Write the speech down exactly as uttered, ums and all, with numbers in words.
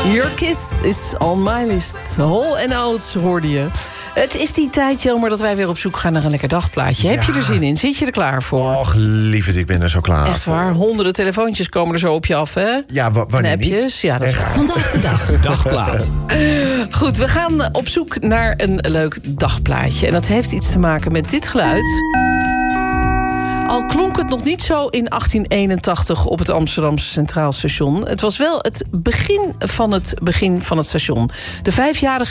Your kiss is on my list. Hol en Oates hoorde je. Het is die tijd, Jelmer, dat wij weer op zoek gaan naar een lekker dagplaatje. Ja. Heb je er zin in? Zit je er klaar voor? Och, lieverd, ik ben er zo klaar Echt waar? voor. Honderden telefoontjes komen er zo op je af, hè? Ja, w- wanneer en appjes? niet? Ja, dat is waar. Vandaag de dag. Dagplaat. Goed, we gaan op zoek naar een leuk dagplaatje. En dat heeft iets te maken met dit geluid. Al klonk het nog niet zo in achttien eenentachtig op het Amsterdamse Centraal Station. Het was wel het begin van het begin van het station. De vijfjarige